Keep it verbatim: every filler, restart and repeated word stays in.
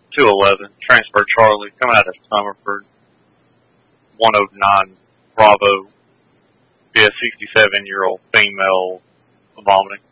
two eleven, transfer Charlie, coming out of Summerford, one oh nine Bravo, be a sixty-seven-year-old female vomiting.